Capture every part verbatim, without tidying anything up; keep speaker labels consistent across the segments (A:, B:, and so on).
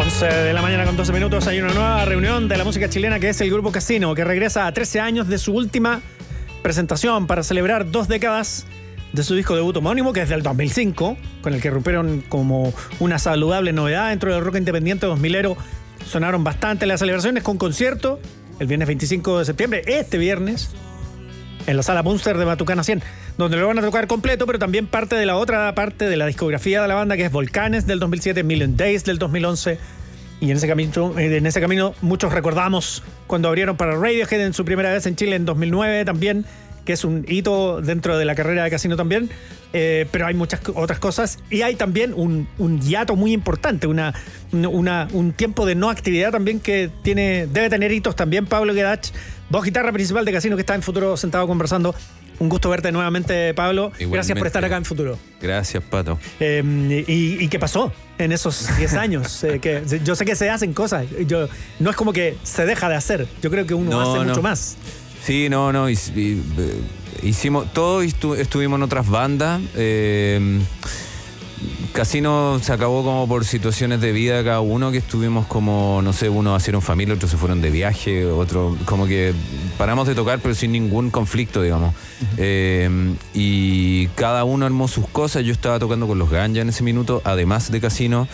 A: once de la mañana con doce minutos hay una nueva reunión de la música chilena que es el Grupo Casino, que regresa a trece años de su última presentación para celebrar dos décadas de su disco debut homónimo, que es del dos mil cinco, con el que rompieron como una saludable novedad dentro del rock independiente dos milero. Sonaron bastante las celebraciones con concierto el viernes veinticinco de septiembre, este viernes, en la Sala Munster de Batucana cien, donde lo van a tocar completo, pero también parte de la otra parte de la discografía de la banda, que es Volcanes del dos mil siete, Million Days del dos mil once. Y en ese camino, en ese camino muchos recordamos cuando abrieron para Radiohead en su primera vez en Chile en dos mil nueve también, que es un hito dentro de la carrera de Casino también. Eh, pero hay muchas otras cosas. Y hay también un, un hiato muy importante, una, una, un tiempo de no actividad también que tiene, debe tener hitos también. Pablo Guedach, voz guitarra principal de Casino, que está en Futuro sentado conversando. Un gusto verte nuevamente, Pablo. Igualmente. Gracias por estar acá en Futuro.
B: Gracias, Pato.
A: Eh, y, ¿Y qué pasó en esos diez años? Eh, que yo sé que se hacen cosas. Yo, no es como que se deja de hacer. Yo creo que uno no, hace no. mucho más.
B: Sí, no, no. Hicimos, todos estu, estuvimos en otras bandas. Eh, Casino se acabó como por situaciones de vida cada uno, que estuvimos como, no sé, unos hicieron familia, otros se fueron de viaje, otros como que paramos de tocar pero sin ningún conflicto, digamos. Uh-huh. Eh, y cada uno armó sus cosas. Yo estaba tocando con los Ganja en ese minuto, además de Casino.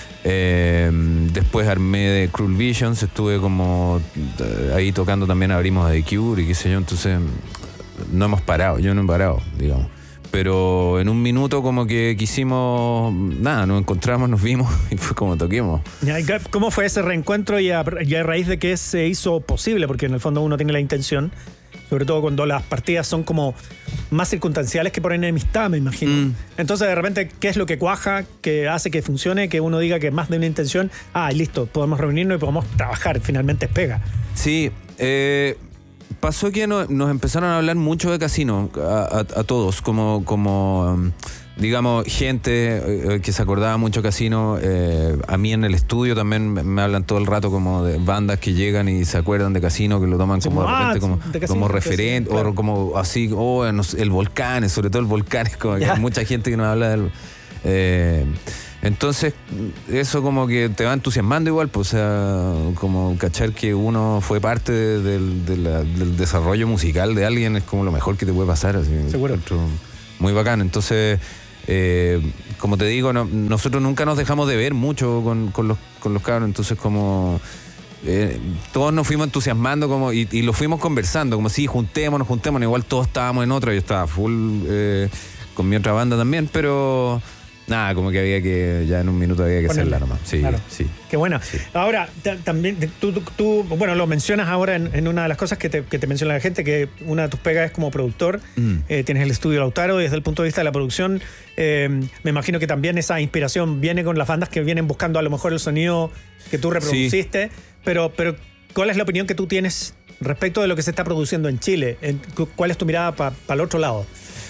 B: Eh, después armé de Cruel Visions, estuve como ahí tocando también, abrimos a The Cure y qué sé yo, entonces no hemos parado, yo no he parado, digamos. Pero en un minuto como que quisimos, nada, nos encontramos, nos vimos y fue como toquemos.
A: ¿Cómo fue ese reencuentro y a, y a raíz de qué se hizo posible? Porque en el fondo uno tiene la intención, sobre todo cuando las partidas son como más circunstanciales que por enemistad, me imagino. Mm. Entonces, de repente, ¿qué es lo que cuaja, que hace que funcione, que uno diga que más de una intención, ah, listo, podemos reunirnos y podemos trabajar, finalmente es pega?
B: Sí, eh... pasó que no, nos empezaron a hablar mucho de Casino a, a, a todos, como, como digamos, gente eh, que se acordaba mucho de Casino. Eh, a mí en el estudio también me, me hablan todo el rato como de bandas que llegan y se acuerdan de Casino, que lo toman como sí, de repente como, de casino, como referente, claro. O como así, oh, el Volcanes, sobre todo el Volcanes, como que hay mucha gente que nos habla del... Eh, Entonces, eso como que te va entusiasmando igual, pues, o sea, como cachar que uno fue parte de, de, de la, del desarrollo musical de alguien es como lo mejor que te puede pasar. Así,
A: seguro.
B: Muy bacán. Entonces, eh, como te digo, no, nosotros nunca nos dejamos de ver mucho con, con, los, con los cabros, entonces como... Eh, todos nos fuimos entusiasmando como y, y lo fuimos conversando, como sí, juntémonos, juntémonos, igual todos estábamos en otra, yo estaba full eh, con mi otra banda también, pero... Nada, como que había que, ya en un minuto había que hacerla nomás. Sí,
A: claro.
B: Sí.
A: Qué bueno.
B: Sí.
A: Ahora, t- también, tú, tú, tú, bueno, lo mencionas ahora en, en una de las cosas que te, que te menciona la gente, que una de tus pegas es como productor. Mm. Eh, tienes el estudio Lautaro, y desde el punto de vista de la producción, eh, me imagino que también esa inspiración viene con las bandas que vienen buscando a lo mejor el sonido que tú reproduciste. Sí. Pero, pero, ¿cuál es la opinión que tú tienes respecto de lo que se está produciendo en Chile? ¿Cuál es tu mirada para pa el otro lado?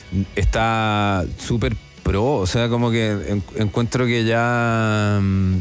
B: Está súper pro, o sea, como que en, encuentro que ya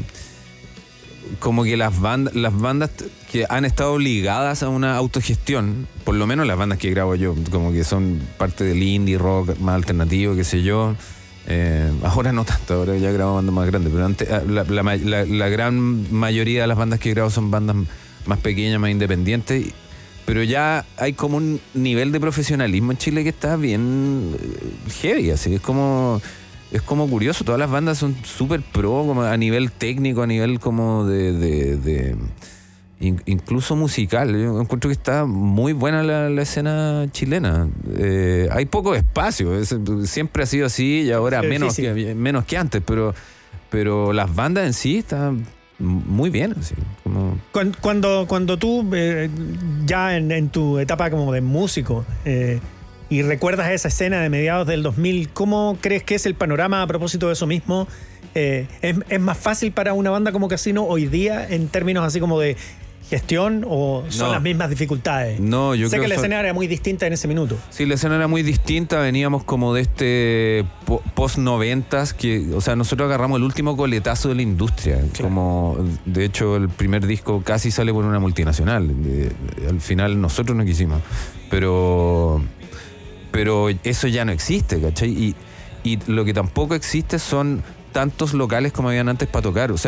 B: como que las bandas las bandas que han estado ligadas a una autogestión, por lo menos las bandas que grabo yo, como que son parte del indie rock más alternativo, qué sé yo, eh, ahora no tanto, ahora ya grabo bandas más grandes, pero antes la, la, la, la gran mayoría de las bandas que grabo son bandas más pequeñas, más independientes. Pero ya hay como un nivel de profesionalismo en Chile que está bien heavy, así, es como, es como curioso, todas las bandas son súper pro, como a nivel técnico, a nivel como de, de, de in, incluso musical. Yo encuentro que está muy buena la, la escena chilena. Eh, hay poco espacio, es, siempre ha sido así y ahora sí, menos, sí, sí. Que, menos que antes, pero, pero las bandas en sí están... muy bien, así como...
A: Cuando, cuando, cuando tú eh, ya en, en tu etapa como de músico eh, y recuerdas esa escena de mediados del dos mil, ¿cómo crees que es el panorama a propósito de eso mismo? Eh, ¿es, ¿Es más fácil para una banda como Casino hoy día en términos así como de gestión o son no, las mismas dificultades?
B: No, yo
A: sé
B: creo
A: que la
B: son...
A: escena era muy distinta en ese minuto.
B: Sí, la escena era muy distinta, veníamos como de este post noventas, que, o sea, nosotros agarramos el último coletazo de la industria, claro. Como, de hecho, el primer disco casi sale por una multinacional, de, al final nosotros no quisimos, pero pero eso ya no existe, ¿cachai? Y, y lo que tampoco existe son tantos locales como habían antes para tocar, o sea,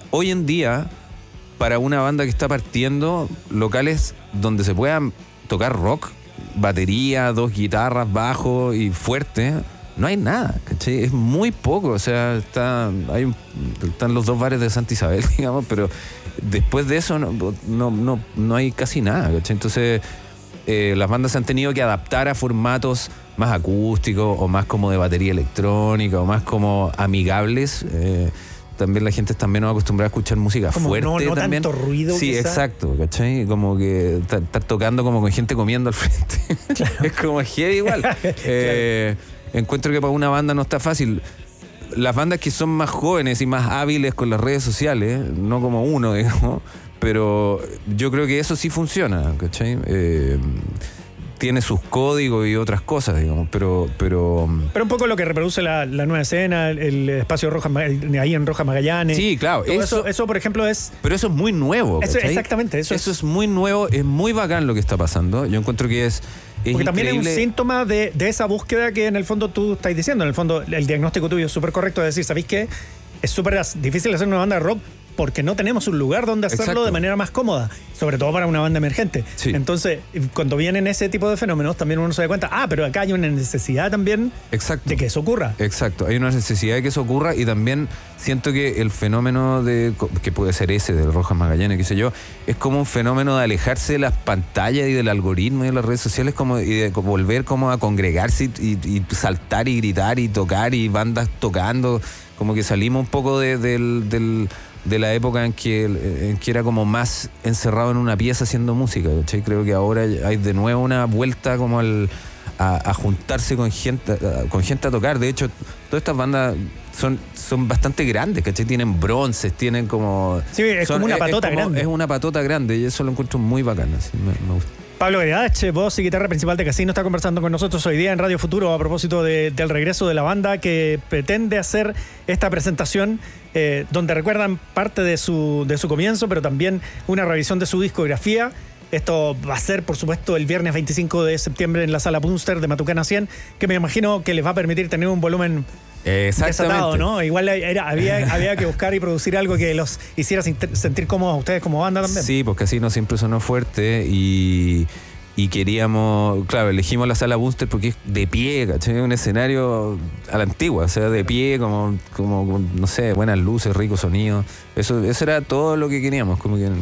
B: hoy en día, para una banda que está partiendo, locales donde se puedan tocar rock, batería, dos guitarras, bajo y fuerte, no hay nada, ¿cachai? Es muy poco, o sea, está, hay un, están los dos bares de Santa Isabel, digamos, pero después de eso no, no, no, no hay casi nada, ¿cachai? Entonces, eh, las bandas se han tenido que adaptar a formatos más acústicos o más como de batería electrónica o más como amigables. Eh, también la gente está menos acostumbrada a escuchar música
A: como
B: fuerte.
A: No, no
B: también.
A: tanto ruido.
B: Sí,
A: quizá.
B: Exacto, ¿cachai? Como que estar tocando como con gente comiendo al frente. Claro. Es como heavy igual. eh, encuentro que para una banda no está fácil. Las bandas que son más jóvenes y más hábiles con las redes sociales, no como uno, digamos, pero yo creo que eso sí funciona, ¿cachai? Eh, tiene sus códigos y otras cosas, digamos, pero... Pero,
A: pero un poco lo que reproduce la, la nueva escena, el espacio Rojas, ahí en Rojas Magallanes.
B: Sí, claro.
A: Eso, eso, eso, por ejemplo, es...
B: Pero eso es muy nuevo,
A: eso, exactamente. Eso,
B: eso
A: es,
B: es muy nuevo, es muy bacán lo que está pasando. Yo encuentro que es... Es
A: Porque también
B: increíble.
A: es un síntoma de, de esa búsqueda que en el fondo tú estás diciendo. En el fondo, el diagnóstico tuyo es súper correcto de decir, ¿sabéis qué? Es súper difícil hacer una banda de rock porque no tenemos un lugar donde hacerlo
B: Exacto.
A: de manera más cómoda, sobre todo para una banda emergente.
B: Sí.
A: Entonces, cuando vienen ese tipo de fenómenos, también uno se da cuenta, ah, pero acá hay una necesidad también
B: Exacto.
A: de que eso ocurra.
B: Exacto, hay una necesidad de que eso ocurra y también siento que el fenómeno de, que puede ser ese, del Rojas Magallanes, qué sé yo, es como un fenómeno de alejarse de las pantallas y del algoritmo y de las redes sociales como, y de volver como a congregarse y, y, y saltar y gritar y tocar y bandas tocando, como que salimos un poco de, del... del de la época en que, en que era como más encerrado en una pieza haciendo música, ¿cachai? Creo que ahora hay de nuevo una vuelta como al, a, a juntarse con gente, a, con gente a tocar. De hecho, todas estas bandas son, son bastante grandes, ¿cachai? Tienen bronces, tienen como...
A: Sí, es
B: son,
A: como una
B: es,
A: patota
B: es como,
A: grande.
B: Es una patota grande y eso lo encuentro muy bacán, así, me, me gusta.
A: Pablo Guedach, voz y guitarra principal de Casino, está conversando con nosotros hoy día en Radio Futuro a propósito de, del regreso de la banda que pretende hacer esta presentación eh, donde recuerdan parte de su, de su comienzo, pero también una revisión de su discografía. Esto va a ser, por supuesto, el viernes veinticinco de septiembre en la Sala Punster de Matucana cien, que me imagino que les va a permitir tener un volumen desatado, ¿no? Igual era, había, había que buscar y producir algo que los hiciera sentir cómodos a ustedes como banda también.
B: Sí, pues Casino siempre sonó fuerte y, y queríamos, claro, elegimos la Sala Booster porque es de pie, ¿cachai? Un escenario a la antigua, o sea, de pie, como, como no sé, buenas luces, rico sonido. Eso, eso era todo lo que queríamos, como que... No,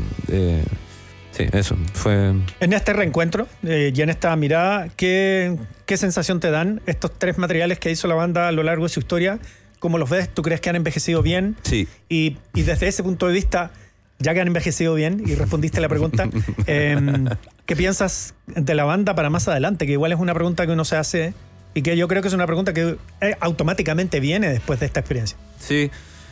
B: eh, sí, eso fue...
A: En este reencuentro eh, y en esta mirada, ¿qué, ¿qué sensación te dan estos tres materiales que hizo la banda a lo largo de su historia? ¿Cómo los ves? ¿Tú crees que han envejecido bien?
B: Sí.
A: Y, y desde ese punto de vista, ya que han envejecido bien y respondiste a la pregunta, eh, ¿qué piensas de la banda para más adelante? Que igual es una pregunta que uno se hace y que yo creo que es una pregunta que eh, automáticamente viene después de esta experiencia.
B: Sí.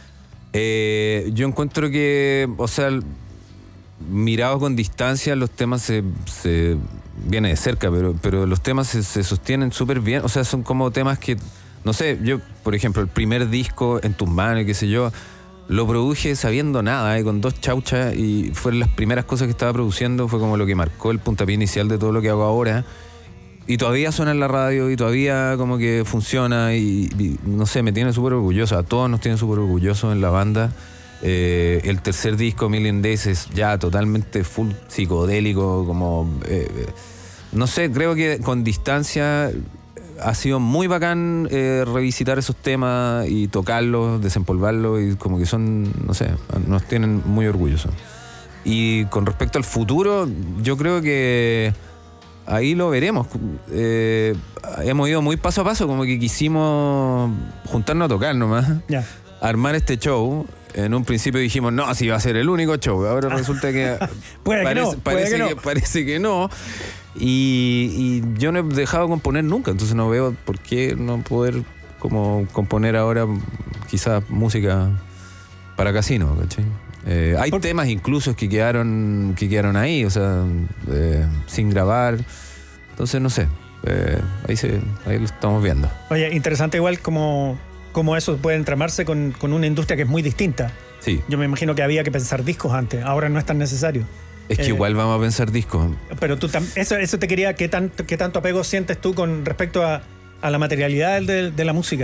B: Eh, yo encuentro que, o sea... Mirados con distancia, los temas se, se viene de cerca, pero, pero los temas se, se sostienen súper bien. O sea, son como temas que, no sé, yo, por ejemplo, el primer disco, En tus manos, qué sé yo, lo produje sabiendo nada, eh, con dos chauchas, y fueron las primeras cosas que estaba produciendo, fue como lo que marcó el puntapié inicial de todo lo que hago ahora. Y todavía suena en la radio y todavía como que funciona y, y no sé, me tiene súper orgulloso. A todos nos tiene súper orgullosos en la banda. Eh, el tercer disco, Million Days, es ya totalmente full psicodélico, como eh, no sé, creo que con distancia ha sido muy bacán eh, revisitar esos temas y tocarlos, desempolvarlos, y como que son, no sé, nos tienen muy orgullosos. Y con respecto al futuro, yo creo que ahí lo veremos. Eh, hemos ido muy paso a paso, como que quisimos juntarnos a tocar nomás,
A: Ya.
B: armar este show. En un principio dijimos, no, así va a ser el único show. Ahora resulta que,
A: puede
B: parece,
A: que no,
B: parece,
A: puede que
B: que,
A: no.
B: parece que no. Y, y yo no he dejado de componer nunca, entonces no veo por qué no poder como componer ahora quizás música para Casino, ¿cachai? Eh, hay por... temas incluso que quedaron, que quedaron ahí, o sea, eh, sin grabar. Entonces no sé, eh, ahí, se, ahí lo estamos viendo.
A: Oye, interesante igual como... cómo eso puede entramarse con, con una industria que es muy distinta.
B: Sí.
A: Yo me imagino que había que pensar discos antes, ahora no es tan necesario.
B: Es que eh, igual vamos a pensar discos.
A: Pero tú eso, eso te quería, ¿qué tanto, qué tanto apego sientes tú con respecto a, a la materialidad de, de la música?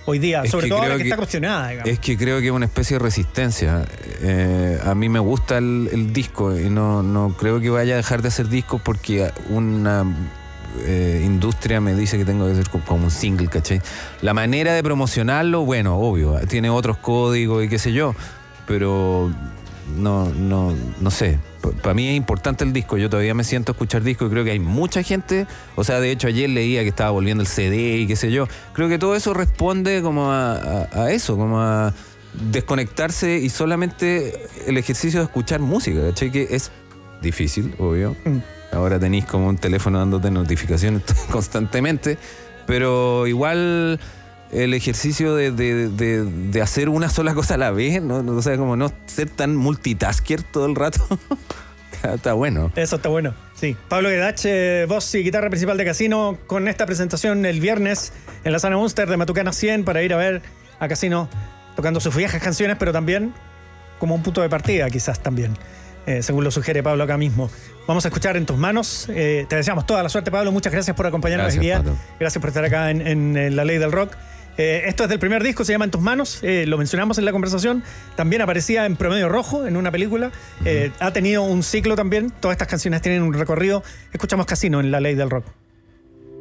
A: hoy día,
B: Es
A: sobre
B: que
A: todo
B: creo
A: ahora que,
B: que-
A: está cuestionada, digamos.
B: Es que creo que es una especie de resistencia. Eh, a mí me gusta el, el disco y no, no creo que vaya a dejar de hacer discos porque una eh, industria me dice que tengo que hacer co- como un single, ¿cachai? La manera de promocionarlo, bueno, obvio, tiene otros códigos y qué sé yo, pero no, no, no sé. Para mí es importante el disco, yo todavía me siento a escuchar disco y creo que hay mucha gente, o sea, de hecho ayer leía que estaba volviendo el C D y qué sé yo, creo que todo eso responde como a, a, a eso, como a desconectarse y solamente el ejercicio de escuchar música, ¿cachai? Que es difícil, obvio.
A: Mm.
B: Ahora tenéis como un teléfono dándote notificaciones constantemente, pero igual el ejercicio de, de, de, de hacer una sola cosa a la vez, ¿no? O sea, como no ser tan multitasker todo el rato, está, está bueno.
A: Eso está bueno, sí. Pablo Guedach, eh, voz y guitarra principal de Casino, con esta presentación el viernes en la Sala Munster de Matucana cien para ir a ver a Casino tocando sus viejas canciones, pero también como un punto de partida, quizás también, eh, según lo sugiere Pablo acá mismo. Vamos a escuchar En tus manos. Eh, te deseamos toda la suerte, Pablo. Muchas gracias por acompañarnos
B: Gracias,
A: hoy día.
B: Pato.
A: Gracias por estar acá en, en, en La Ley del Rock. Eh, esto es del primer disco, se llama En tus manos, eh, lo mencionamos en la conversación, también aparecía en Promedio Rojo en una película, eh, ha tenido un ciclo también, todas estas canciones tienen un recorrido. Escuchamos Casino en La Ley del Rock.